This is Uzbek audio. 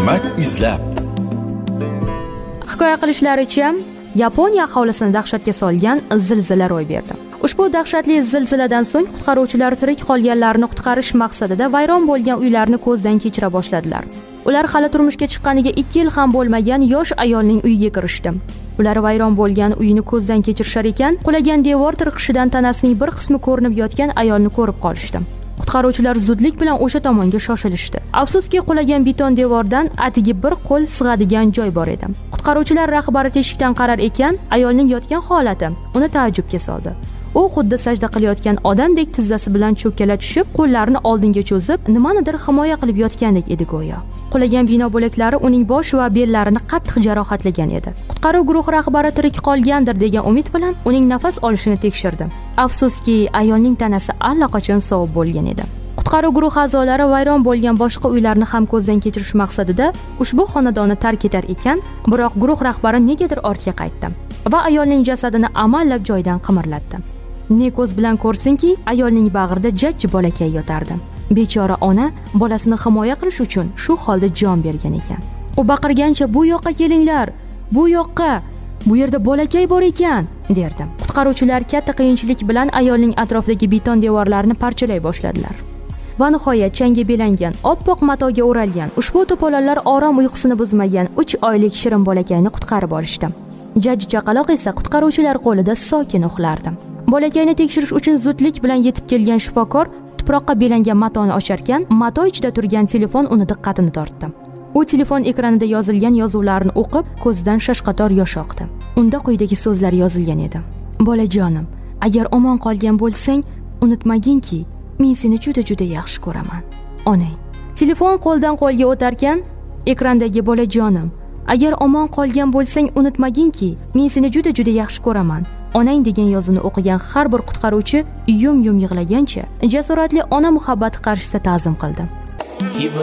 Hikmat izlab. Hikoya qilishlaricha, Yaponiya aholisini dahshatga solgan zilzila ro'y berdi. Ushbu dahshatli zilziladan so'ng qutqaruvchilar tirik qolganlarni qutqarish maqsadida vayron bo'lgan uylarni ko'zdan kechira boshladilar. Ular hali turmushga chiqqaniga 2 yil ham bo'lmagan yosh ayolning uyiga kirishdi. Ular vayron bo'lgan uyini ko'zdan kechirishar ekan, qulagan devor tirqishidan tanasining bir qismi ko'rinib yotgan ayolni ko'rib qolishdi. Qutqaruvchilar zudlik bilan o'sha tomonga shoshilishdi. Afsuski, qulagan beton devordan atigi bir qo'l sig'adigan joy bor edi. Qutqaruvchilar rahbari teshikdan qarar ekan, ayolning yotgan holati uni taajjubga soldi. U xuddi sajda qilayotgan odamdek tizzasi bilan cho'kkala tushib, qo'llarini oldinga cho'zib, nimanidir himoya qilib yotgandek edi go'yo. Qulagan bino bo'laklari uning bosh va bellarini qattiq jarohatlagan edi. Qutqaruv guruhi rahbari tirik qolgandir degan umid bilan uning nafas olishini tekshirdi. Afsuski, ayolning tanasi allaqachon sovib bo'lgan edi. Qutqaruv guruhi a'zolari vayron bo'lgan boshqa uylarni ham ko'zdan kechirish maqsadida ushbu xonadonni tark etar ekan, biroq guruh rahbari negadir ortga qaytdi va ayolning jasadini amallab joyidan qimirlatdi. Ne ko'z bilan ko'rsinki, ayolning bag'rida jajji bolakay yotardi. Bechora ona bolasini himoya qilish uchun shu holda jon bergan ekan. U baqirgancha, "Bu yoqqa kelinglar, bu yoqqa, bu yerda bolakay bor ekan", derdi. Qutqaruvchilar katta qiyinchilik bilan ayolning atrofidagi beton devorlarni parchalay boshladilar. Va nihoyat changga belangan, oppoq matoga o'ralgan, ushbu to'polonlar orom uyqusini buzmagan 3 oylik shirin bolakayni qutqarib olishdi. Jajji chaqaloq esa qutqaruvchilar qo'lida sokin uxlardi. Bolakayni tekshirish uchun zudlik bilan yetib kelgan shifokor tuproqqa belangan matoni ocharkan, mato ichida turgan telefon uni diqqatini tortdi. U telefon ekranida yozilgan yozuvlarni o'qib, ko'zidan shashqator yosh oqdi. Unda quyidagi so'zlar yozilgan edi: "Bolajonim, agar omon qolgan bo'lsang, unutmaginki, men seni juda yaxshi ko'raman. Onang." Telefon qo'ldan qo'lga o'tarkan, ekrandagi "Bolajonim, agar omon qolgan bo'lsang, unutmaginki, men seni juda yaxshi ko'raman. Onang" degan yozuvni o'qigan har bir qutqaruvchi yum-yum yig'lagancha jasoratli ona muhabbati qarshisida ta'zim qildi.